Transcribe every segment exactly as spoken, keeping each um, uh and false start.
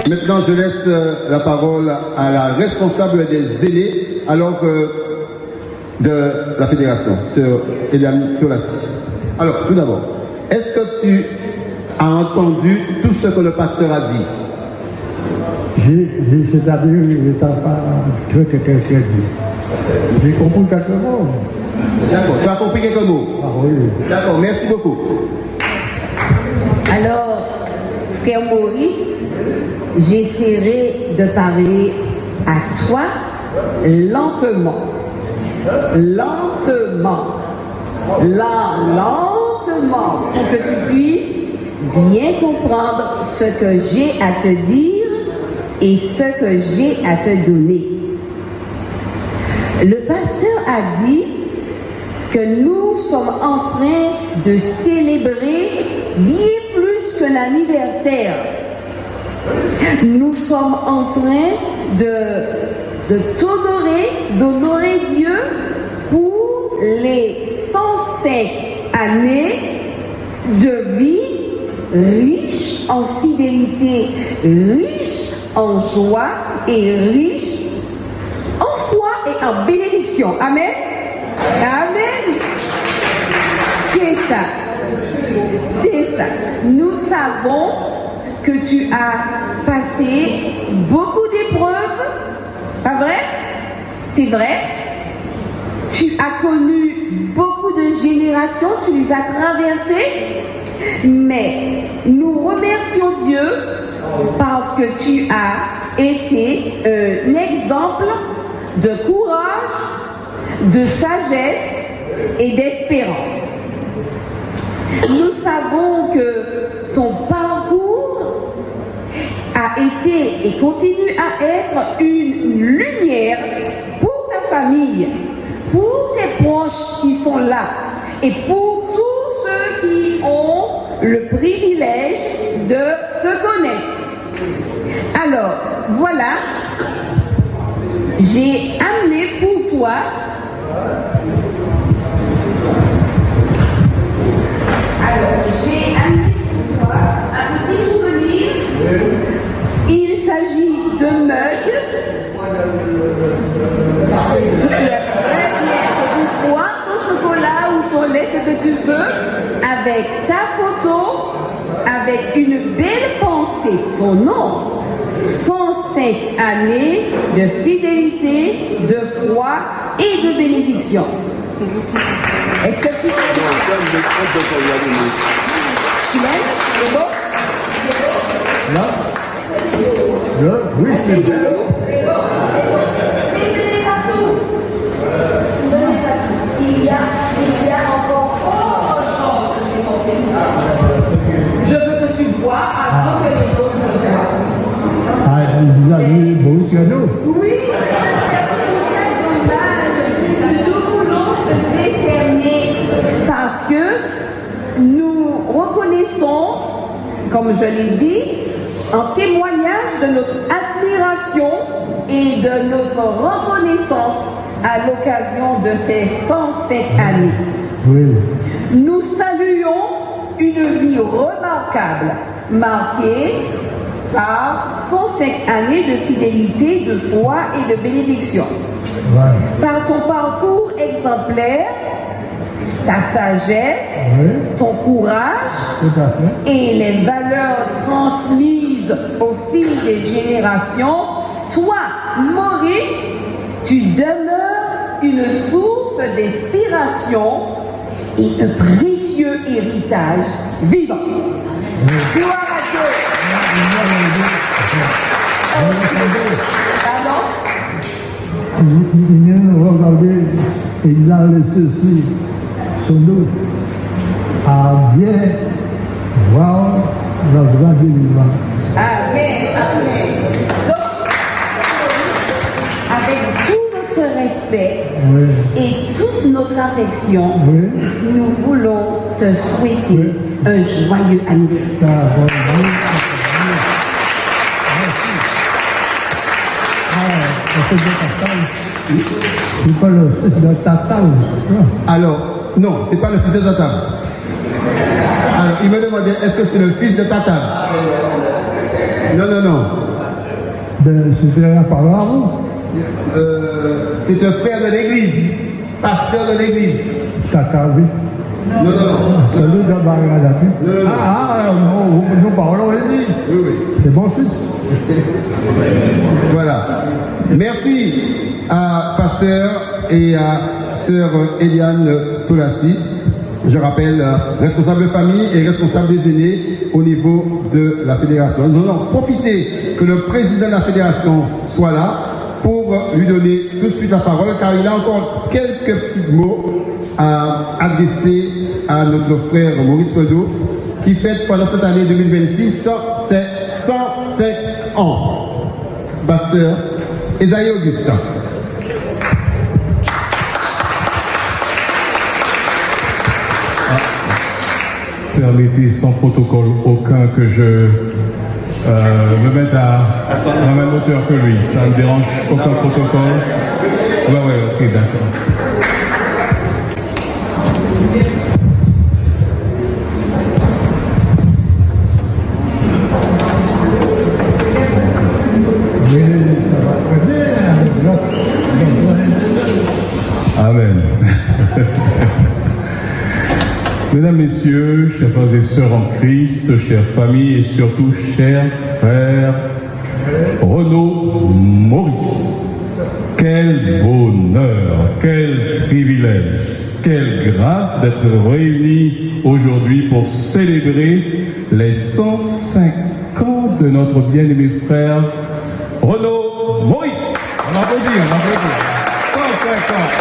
Maintenant, je laisse la parole à la responsable des aînés, alors que de la fédération, Sœur Eliane Tolassi. Alors, tout d'abord, est-ce que tu as entendu tout ce que le pasteur a dit? C'est-à-dire, je n'ai pas tout ce qu'elle a dit. J'ai compris quelques mots. D'accord, tu as compris quelques mots? Ah oui. D'accord, merci beaucoup. Alors, frère Maurice, j'essaierai de parler à toi lentement. Lentement. Là, lentement, pour que tu puisses bien comprendre ce que j'ai à te dire et ce que j'ai à te donner. Le pasteur a dit que nous sommes en train de célébrer bien plus qu'un anniversaire. Nous sommes en train de, de t'honorer, d'honorer Dieu pour les cent cinq années de vie riche en fidélité, riche en joie et riche en foi et en bénédiction. Amen. Amen. C'est ça. C'est ça. Nous savons que tu as passé beaucoup d'épreuves. Pas vrai? C'est vrai. Tu as connu beaucoup de générations, tu les as traversées. Mais nous remercions Dieu parce que tu as été un exemple de courage, de sagesse et d'espérance. Nous savons que ton parcours a été et continue à être une lumière pour ta famille, pour tes proches qui sont là et pour tous ceux qui ont le privilège de te connaître. Alors, voilà, j'ai amené pour toi alors, j'ai amené pour toi un petit souvenir. Il s'agit de mugs. Tu bois ton chocolat ou ton lait, ce que tu veux, avec ta photo, avec une belle pensée, ton nom. cent cinq années de fidélité, de foi et de bénédiction. Est-ce que tu tu l'aimes? C'est beau? Là? Là? Oui, c'est beau. C'est beau. Mais ce n'est pas tout. Ce n'est pas tout. Il y a, il y a encore autre chose que je vais montrer. Je veux que tu vois avant que les autres ne voient. Ah, vous avez beau cadeau. Oui, nous voulons te décerner parce que nous reconnaissons, comme je l'ai dit, en témoignage de notre admiration et de notre reconnaissance à l'occasion de ces cent cinq années. Oui. Nous saluons une vie remarquable, marquée par cent cinq années de fidélité, de foi et de bénédiction. Ouais. Par ton parcours exemplaire, ta sagesse, Oui. ton courage Tout à fait. et les valeurs transmises au fil des générations, toi, Maurice, tu demeures une source d'inspiration et un précieux héritage vivant. Oui. Gloire à Dieu. Pardon? Il vient regarder et il a laissé ceci sur nous à bien voir la grande délivrance. Amen, amen. Donc, avec tout notre respect Oui. et toute notre affection, Oui. nous voulons te souhaiter Oui. un joyeux anniversaire. Ça va. Merci. Ah, ça fait de Tatal. C'est pas le fils de Tatal. Alors, non, c'est pas le fils de Tatal. Alors, il me demandait, est-ce que c'est le fils de Tatal? Non, non, non. Ben, c'était un parlant. Euh, c'est un frère de l'église, pasteur de l'église. Tata, oui. Non, non, non. Salut de Bargada. Non, non, non. Ah, ah, non, nous parlons ici. Oui, oui. C'est mon fils. Voilà. Merci à pasteur et à sœur Eliane Tolassi. Je rappelle, responsable de famille et responsable des aînés au niveau de la fédération. Nous allons profiter que le président de la fédération soit là pour lui donner tout de suite la parole, car il a encore quelques petits mots à adresser à notre frère Maurice Renaud, qui fête pendant cette année deux mille vingt-six ses cent cinq ans. Pasteur Esaïe Augustin. Permettez sans protocole aucun que je euh, me mette à, à la même hauteur que lui. Ça ne dérange aucun protocole. Ouais, ouais, ok, d'accord. Amen. Mesdames, Messieurs, chers frères et sœurs en Christ, chères familles et surtout chers frères Renaud Maurice, quel bonheur, quel privilège, quelle grâce d'être réunis aujourd'hui pour célébrer les cent cinq ans de notre bien-aimé frère Renaud Maurice. On applaudit, on applaudit. cent cinq ans.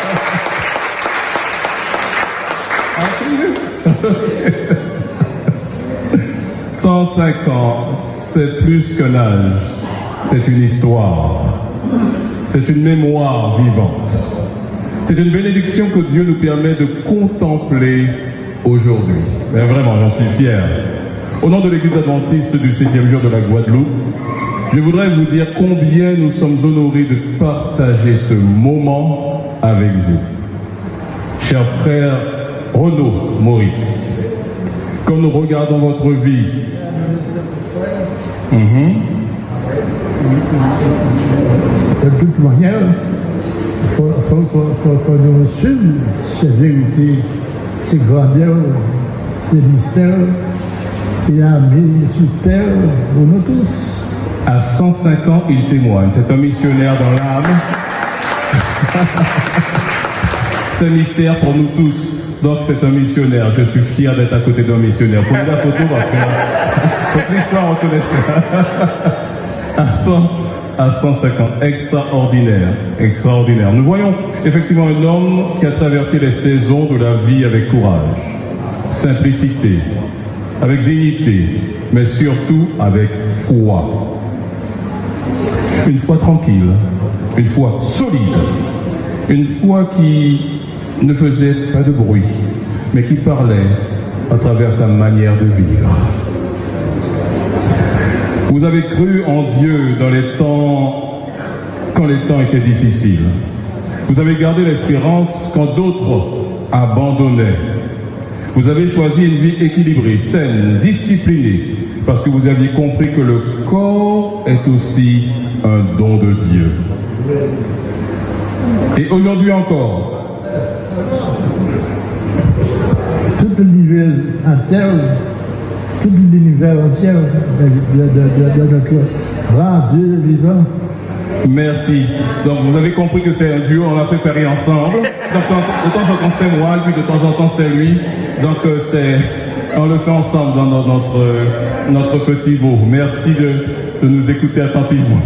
cent cinq ans, c'est plus qu'un âge, c'est une histoire, c'est une mémoire vivante. C'est une bénédiction que Dieu nous permet de contempler aujourd'hui. Mais vraiment, j'en suis fier. Au nom de l'Église adventiste du septième jour de la Guadeloupe, je voudrais vous dire combien nous sommes honorés de partager ce moment avec vous. Chers frères Renaud Maurice, quand nous regardons votre vie, mm-hmm. de toute manière, il faut, faut, faut, faut, faut nous suivre ces vérités, ces grandeurs, ces mystères, qu'il a mis sur terre pour nous tous. À cent cinq ans, il témoigne. C'est un missionnaire dans l'âme. C'est un mystère pour nous tous. Donc c'est un missionnaire. Je suis fier d'être à côté d'un missionnaire. Prenez la photo parce que toute l'histoire on connaît ça. à, cent, à cent cinquante. Extraordinaire. Extraordinaire. Nous voyons effectivement un homme qui a traversé les saisons de la vie avec courage, simplicité, avec dignité, mais surtout avec foi. Une foi tranquille, une foi solide, une foi qui ne faisait pas de bruit, mais qui parlait à travers sa manière de vivre. Vous avez cru en Dieu dans les temps, quand les temps étaient difficiles. Vous avez gardé l'espérance quand d'autres abandonnaient. Vous avez choisi une vie équilibrée, saine, disciplinée, parce que vous aviez compris que le corps est aussi un don de Dieu. Et aujourd'hui encore, tout l'univers entier, tout l'univers entier de, de, de, de notre grand Dieu vivant. Merci. Donc vous avez compris que c'est un duo, on l'a préparé ensemble. Donc de temps en temps c'est moi, puis de temps en temps c'est lui. Donc euh, c'est, on le fait ensemble dans notre, euh, notre petit beau. Merci de, de nous écouter attentivement.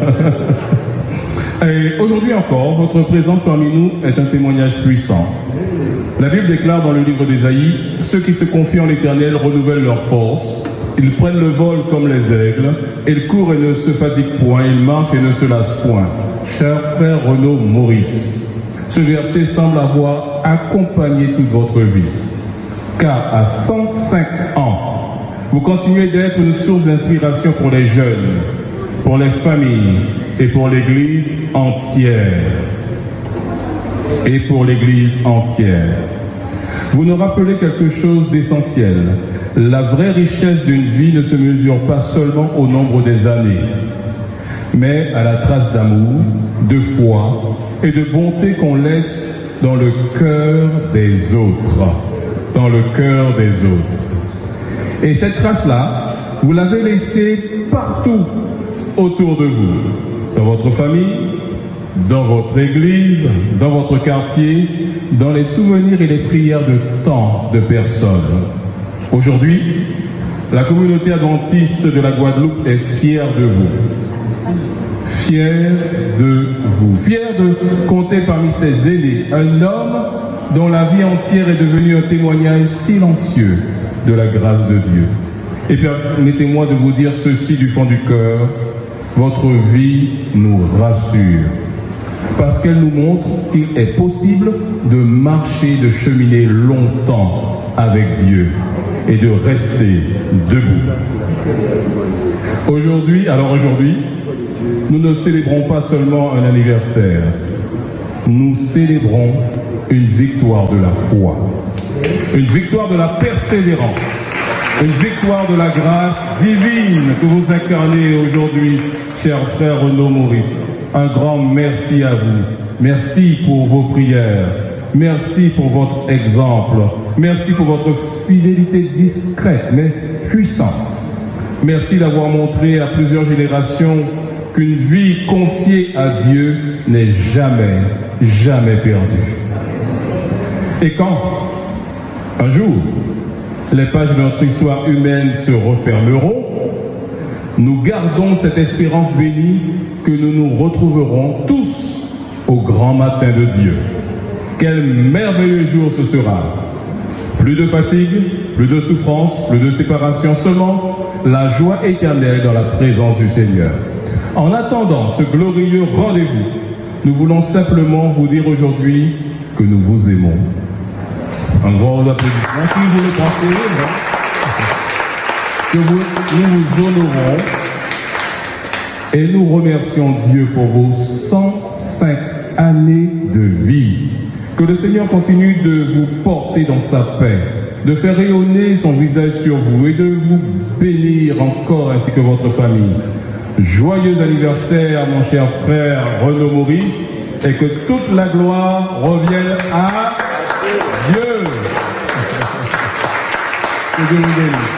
Et aujourd'hui encore, votre présence parmi nous est un témoignage puissant. La Bible déclare dans le livre d'Ésaïe, ceux qui se confient en l'Éternel renouvellent leur force, ils prennent le vol comme les aigles, ils courent et ne se fatiguent point, ils marchent et ne se lassent point. Cher frère Renaud Maurice, ce verset semble avoir accompagné toute votre vie. Car à cent cinq ans, vous continuez d'être une source d'inspiration pour les jeunes, pour les familles et pour l'Église entière. Et pour l'Église entière. Vous nous rappelez quelque chose d'essentiel. La vraie richesse d'une vie ne se mesure pas seulement au nombre des années. mais à la trace d'amour, de foi et de bonté qu'on laisse dans le cœur des autres. Dans le cœur des autres. Et cette trace-là, vous l'avez laissée partout autour de vous, dans votre famille, dans votre église, dans votre quartier, dans les souvenirs et les prières de tant de personnes. Aujourd'hui, la communauté adventiste de la Guadeloupe est fière de vous. Fière de vous. Fière de compter parmi ses aînés un homme dont la vie entière est devenue un témoignage silencieux de la grâce de Dieu. Et permettez-moi de vous dire ceci du fond du cœur. Votre vie nous rassure. Parce qu'elle nous montre qu'il est possible de marcher, de cheminer longtemps avec Dieu et de rester debout. Aujourd'hui, alors aujourd'hui, nous ne célébrons pas seulement un anniversaire, nous célébrons une victoire de la foi, une victoire de la persévérance, une victoire de la grâce divine que vous incarnez aujourd'hui, cher frère Renaud Maurice. Un grand merci à vous. Merci pour vos prières. Merci pour votre exemple. Merci pour votre fidélité discrète mais puissante. Merci d'avoir montré à plusieurs générations qu'une vie confiée à Dieu n'est jamais, jamais perdue. Et quand, un jour, les pages de notre histoire humaine se refermeront, nous gardons cette espérance bénie que nous nous retrouverons tous au grand matin de Dieu. Quel merveilleux jour ce sera! Plus de fatigue, plus de souffrance, plus de séparation, seulement la joie éternelle dans la présence du Seigneur. En attendant ce glorieux rendez-vous, nous voulons simplement vous dire aujourd'hui que nous vous aimons. Un grand applaudissement, si vous le pensez, non? Que vous, nous vous honorons et nous remercions Dieu pour vos cent cinq années de vie. Que le Seigneur continue de vous porter dans sa paix, de faire rayonner son visage sur vous et de vous bénir encore ainsi que votre famille. Joyeux anniversaire, mon cher frère Renaud Maurice, et que toute la gloire revienne à Dieu. Que Dieu nous bénisse.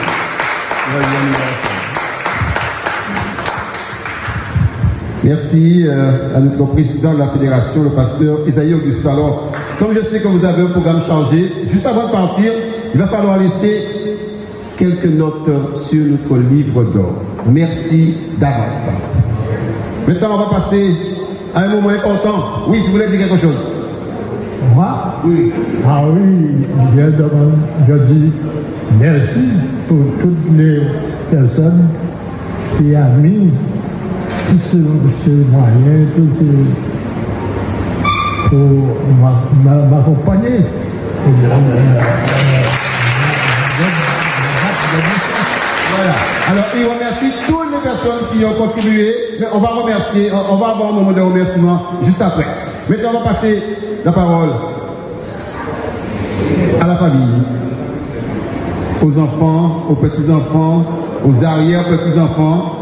Merci euh, à notre président de la fédération, le pasteur Isaïe Auguste. Alors, comme je sais que vous avez un programme chargé, juste avant de partir, il va falloir laisser quelques notes sur notre livre d'or. Merci d'avance. Maintenant, on va passer à un moment important. Oui, tu voulais dire quelque chose? Moi? Oui. Ah oui, je, demande, je dis merci pour toutes les personnes qui ont mis tous ces, ces moyens, tous ces, pour m'accompagner. Voilà. Alors, il remercie toutes les personnes qui ont contribué. Mais on va remercier, on va avoir un moment de remerciement juste après. Maintenant, on va passer la parole à la famille, aux enfants, aux petits-enfants, aux arrière-petits-enfants.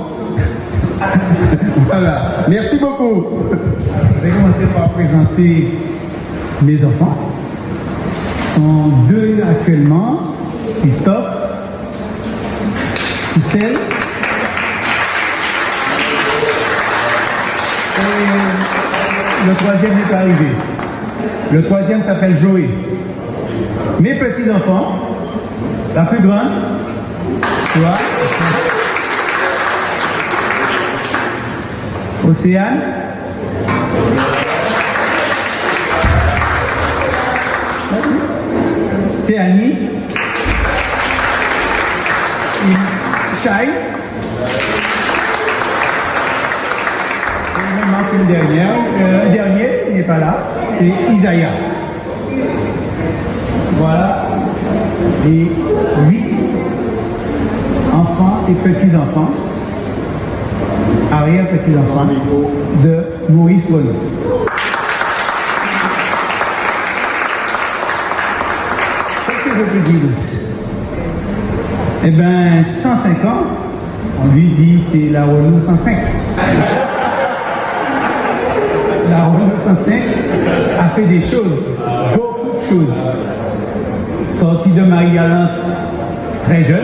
Voilà. Merci beaucoup. Je vais commencer par présenter mes enfants. Ils sont deux actuellement, Christophe, Christelle, et le troisième n'est pas arrivé. Le troisième s'appelle Joé. Mes petits-enfants, la plus grande, toi, Océane, Théanie, Chai, il me manque une dernière, euh, un dernier, il n'est pas là, c'est Isaiah. Voilà les huit enfants et petits-enfants, arrière-petits-enfants de Maurice Renaud. Qu'est-ce que je peux dire? Eh bien, cent cinq ans, on lui dit c'est la Renaud cent cinq. la Renaissance cinq a fait des choses, beaucoup de choses. Sorti de Marie-Galante très jeune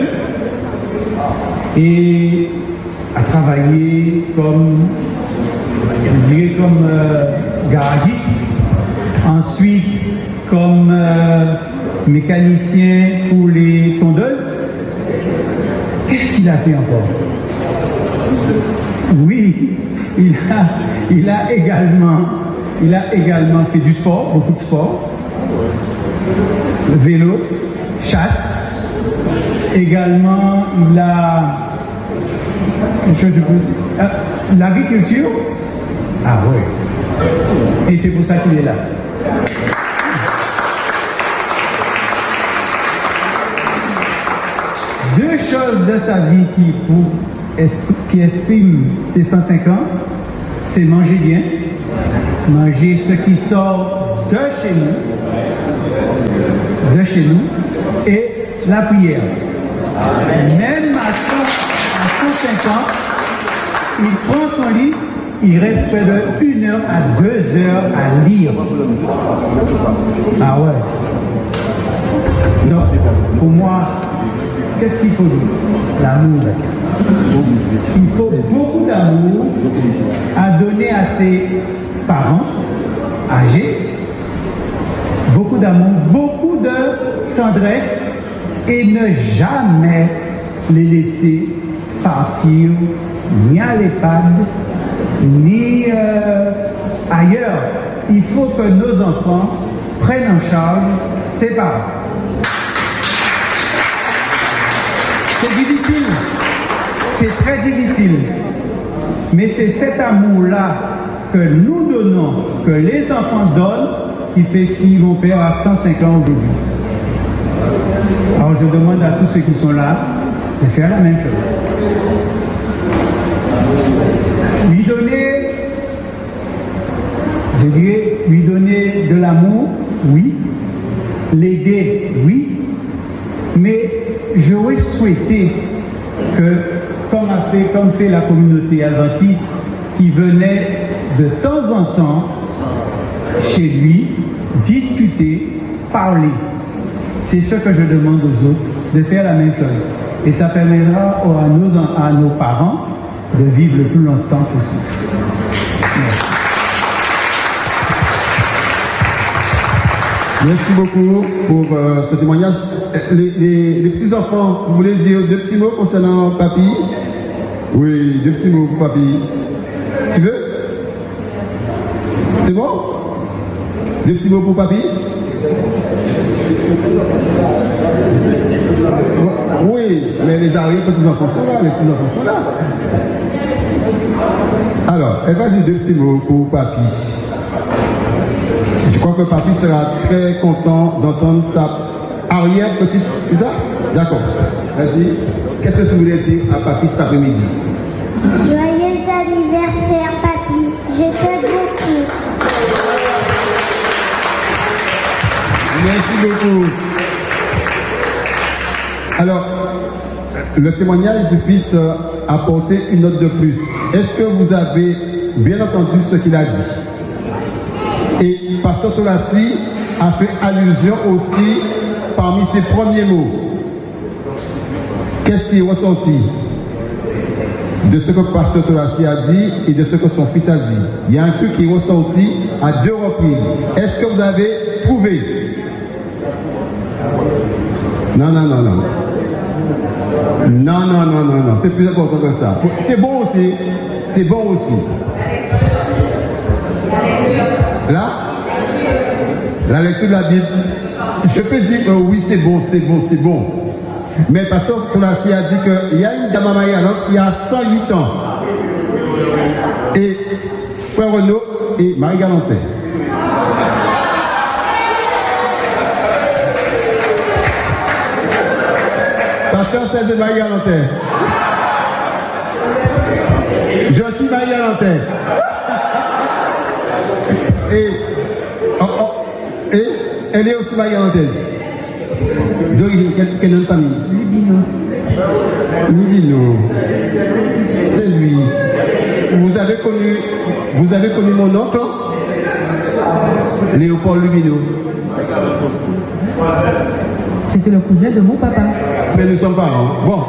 et a travaillé comme, je dirais comme euh, garagiste, ensuite comme euh, mécanicien pour les tondeuses. Qu'est-ce qu'il a fait encore? Oui, il a, il a également, il a également fait du sport, beaucoup de sport, vélo, chasse. Également, il a euh, l'agriculture. Ah oui. Et c'est pour ça qu'il est là. Deux choses de sa vie qui, pour, qui expriment ses cent cinq ans, c'est manger bien, manger ce qui sort de chez nous, de chez nous, et la prière. Même à cent cinq ans, il prend son lit, il reste près de une heure à deux heures à lire. Ah ouais. Donc, pour moi, qu'est-ce qu'il faut dire? L'amour. Il faut beaucoup d'amour à donner à ses parents âgés, beaucoup d'amour, beaucoup de tendresse et ne jamais les laisser partir ni à l'EHPAD, ni euh, ailleurs. Il faut que nos enfants prennent en charge ses parents. C'est difficile, c'est très difficile, mais c'est cet amour-là que nous donnons, que les enfants donnent, qui fait que si mon père a cent cinq ans aujourd'hui. Alors je demande à tous ceux qui sont là de faire la même chose. Lui donner, je dirais, lui donner de l'amour, oui. L'aider, oui. Mais j'aurais souhaité que, comme, a fait, comme fait la communauté adventiste, qui venait de temps en temps chez lui, discuter, parler. C'est ce que je demande aux autres, de faire la même chose. Et ça permettra à nos, à nos parents de vivre le plus longtemps possible. Merci. Merci beaucoup pour euh, ce témoignage. Les, les, les petits-enfants, vous voulez dire deux petits mots concernant papy? Oui, deux petits mots pour papy. Tu veux? C'est bon? Deux petits mots pour papy? Oui, mais les arrières, les petits-enfants sont là, les petits-enfants sont là. Alors, elle va dire deux petits mots pour papy. Je crois que papy sera très content d'entendre sa arrière-petite. C'est ça? D'accord. Vas-y. Qu'est-ce que tu voulais dire à papy cet après-midi? Joyeux anniversaire, papy. Je t'aime beaucoup. Merci beaucoup. Alors, le témoignage du fils a apporté une note de plus. Est-ce que vous avez bien entendu ce qu'il a dit? Et Pasteur Tolassi a fait allusion aussi parmi ses premiers mots. Qu'est-ce qui est ressorti de ce que Pasteur Tolassi a dit et de ce que son fils a dit? Il y a un truc qui est ressorti à deux reprises. Est-ce que vous avez trouvé? Non, non, non, non. Non, non, non, non, non. C'est plus important que ça. C'est bon aussi. C'est bon aussi. Là, la lecture de la Bible, je peux dire que oui, c'est bon, c'est bon, c'est bon. Mais Pasteur Tolassi a dit qu'il y a une dame à Marie-Galante, il y a cent huit ans. Et Frère Renaud et Marie-Galantais. Pasteur c'est de Marie-Galantais. Je suis Marie-Galantais. Et, oh, oh, et elle est aussi Marie-Galantaise. D'origine, quelle, quelle famille? Lubino. Lubino. C'est lui. Vous avez connu, vous avez connu mon oncle? Léopold Lumineau. C'était le cousin de mon papa. Mais nous sommes parents. Bon.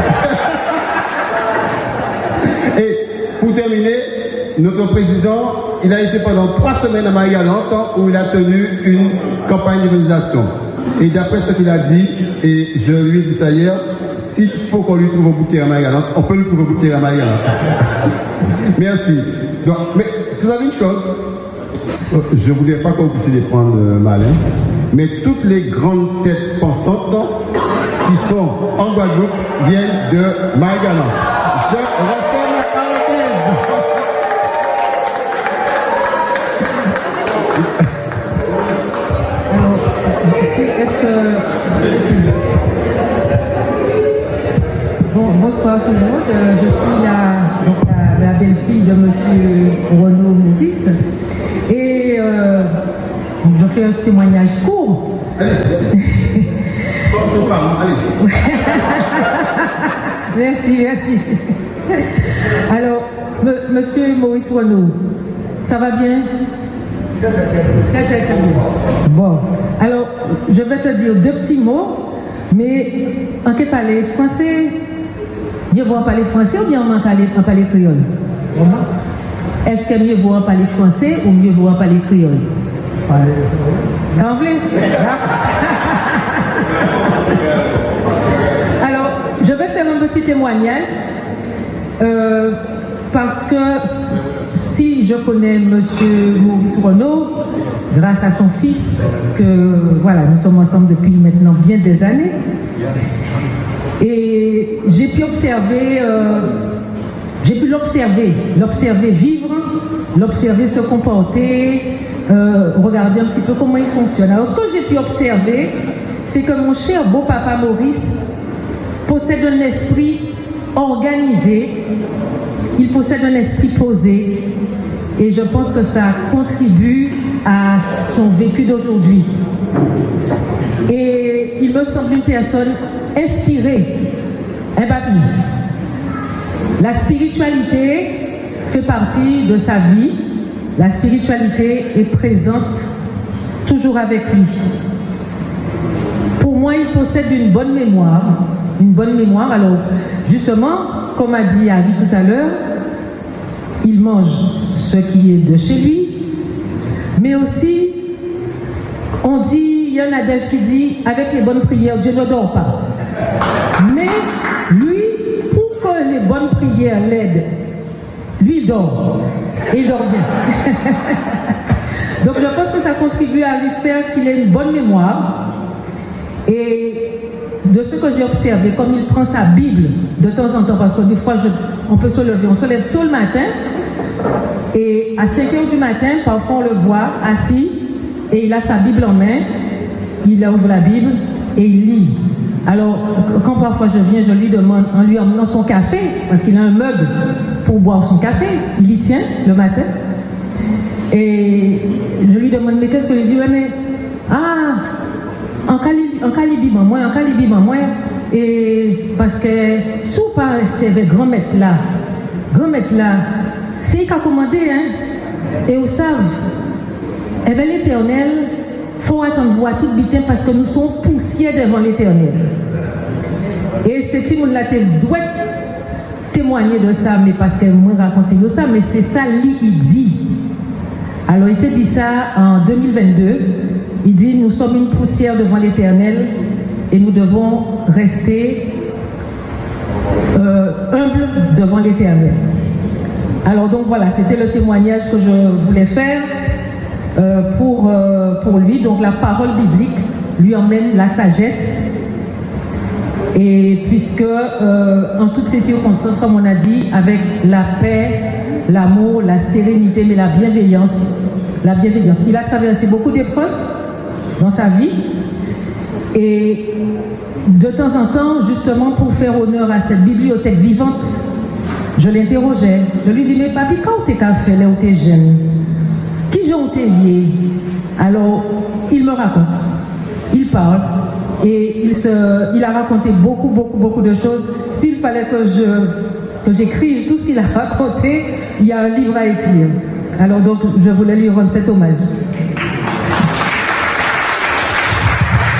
Et pour terminer, notre président, il a été pendant trois semaines à Marie-Galante où il a tenu une campagne d'évangélisation. Et d'après ce qu'il a dit, et je lui ai dit ça hier, s'il faut qu'on lui trouve un bouquet à Marie-Galante, on peut lui trouver un bouquet à Marie-Galante. Merci. Donc, mais si vous avez une chose, je ne voudrais pas que vous puissiez les prendre mal, hein, mais toutes les grandes têtes pensantes qui sont en Guadeloupe viennent de Marie-Galante. Je referme la parenthèse. Alors, est-ce que... Bon, bonsoir tout le monde. Je suis la, donc la, la belle-fille de M. Renaud Maurice. Et euh, je fais un témoignage court. Allez-y. Merci, merci. Alors, m- Monsieur Maurice Renaud, ça va bien? Très, très, très bien. Bon, alors, je vais te dire deux petits mots, mais en quel parler français? Mieux vaut en parler français ou bien en parler, en parler créole? Est-ce que mieux vaut en parler français ou mieux vaut en parler créole? Ça en plaît? Alors, je vais faire un petit témoignage euh, parce que si je connais M. Maurice Renaud, grâce à son fils, que voilà, nous sommes ensemble depuis maintenant bien des années, et j'ai pu observer, euh, j'ai pu l'observer, l'observer vivre, l'observer se comporter, euh, regarder un petit peu comment il fonctionne. Alors, ce que j'ai pu observer, c'est que mon cher beau papa Maurice possède un esprit organisé, il possède un esprit posé, et je pense que ça contribue à son vécu d'aujourd'hui. Et il me semble une personne inspirée, un papy. La spiritualité fait partie de sa vie, la spiritualité est présente toujours avec lui. Pour moi, il possède une bonne mémoire, une bonne mémoire. Alors, justement, comme a dit Ali tout à l'heure, il mange ce qui est de chez lui, mais aussi, on dit, il y a un adage qui dit, avec les bonnes prières, Dieu ne dort pas. Mais lui, pour que les bonnes prières l'aident, lui il dort, et il dort bien. Donc je pense que ça contribue à lui faire qu'il ait une bonne mémoire. Et de ce que j'ai observé, comme il prend sa Bible de temps en temps, parce que des fois je, on peut se lever, on se lève tôt le matin, et à cinq heures du matin, parfois on le voit assis, et il a sa Bible en main, il ouvre la Bible et il lit. Alors, quand parfois je viens, je lui demande, en lui emmenant son café, parce qu'il a un mug pour boire son café, il y tient le matin, et je lui demande, mais qu'est-ce que je dis? Ouais, mais, ah, en calibi, moi, en calibi, moi, et parce que, sous pas c'est avec grand maître là, grand maître là, c'est qu'il a commandé, hein, et vous savez, eh bien l'éternel, il faut attendre voir tout bitin parce que nous sommes poussière devant l'éternel. Et c'est si nous l'avons doit témoigner de ça, mais parce que moi raconter de ça, mais c'est ça lui il dit. Alors il te dit ça en deux mille vingt-deux, il dit nous sommes une poussière devant l'éternel et nous devons rester euh, humbles devant l'éternel. Alors donc voilà, c'était le témoignage que je voulais faire. Euh, pour, euh, pour lui, donc la parole biblique lui emmène la sagesse, et puisque euh, en toutes ces circonstances, comme on a dit, avec la paix, l'amour, la sérénité, mais la bienveillance, la bienveillance. Il a traversé beaucoup d'épreuves dans sa vie, et de temps en temps, justement pour faire honneur à cette bibliothèque vivante, je l'interrogeais, je lui dis, mais papi, quand t'es qu'à faire là où t'es jeune, qui j'en t'ai lié? Alors, il me raconte, il parle, et il, se, il a raconté beaucoup, beaucoup, beaucoup de choses. S'il fallait que je, que j'écrive tout ce qu'il a raconté, il y a un livre à écrire. Alors donc, je voulais lui rendre cet hommage.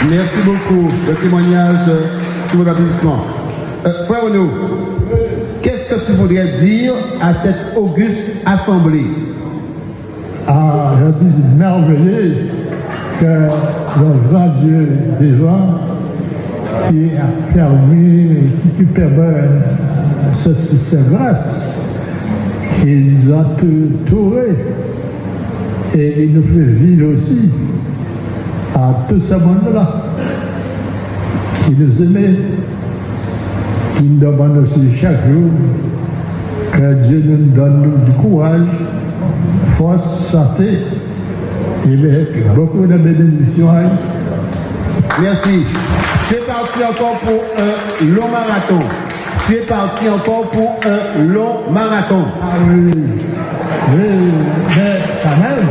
Merci beaucoup. Le témoignage sur votre applaudissement. Euh, frère Renaud, qu'est-ce que tu voudrais dire à cette auguste assemblée? Ah, je suis merveilleux que le grand Dieu vivant qui a permis, qui permet ceci, c'est grâce. Il nous a tourés et il nous fait vivre aussi à tout ce monde-là qui nous aimait, qui nous demande aussi chaque jour que Dieu nous donne du courage, force, santé et beaucoup de bénédictions. Merci. Tu es parti encore pour un long marathon. Tu es parti encore pour un long marathon. Ah oui, oui, mais quand même,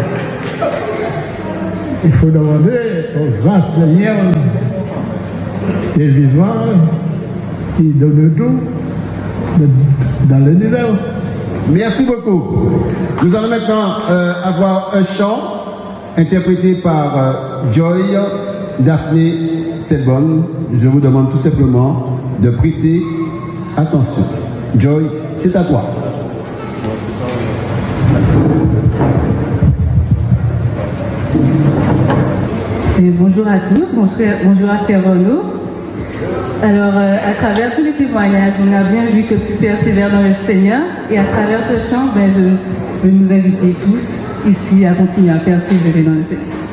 il faut demander au grand Seigneur qui est vivant, qui donne tout dans l'univers. Merci beaucoup. Nous allons maintenant euh, avoir un chant interprété par euh, Joy Daphné Sebon. Je vous demande tout simplement de prêter attention. Joy, c'est à toi. Et bonjour à tous, bonjour à Frère Renaud. Alors, euh, à travers tous les témoignages, on a bien vu que tu persévères dans le Seigneur. Et à travers ce chant, ben, je veux nous inviter tous ici à continuer à persévérer dans le Seigneur.